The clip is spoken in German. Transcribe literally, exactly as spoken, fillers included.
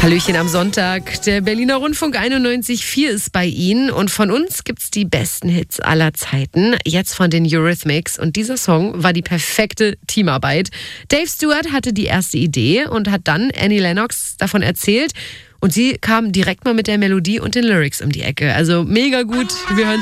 Hallöchen am Sonntag. Der Berliner Rundfunk einundneunzig Komma vier ist bei Ihnen und von uns gibt's die besten Hits aller Zeiten. Jetzt von den Eurythmics und dieser Song war die perfekte Teamarbeit. Dave Stewart hatte die erste Idee und hat dann Annie Lennox davon erzählt und sie kam direkt mal mit der Melodie und den Lyrics um die Ecke. Also mega gut. Wir hören